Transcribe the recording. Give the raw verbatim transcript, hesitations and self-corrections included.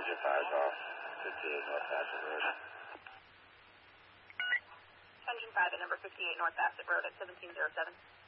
Engine fires off, fifty-eight North Bassett Road. Engine five at number fifty-eight North Bassett Road at seventeen oh seven.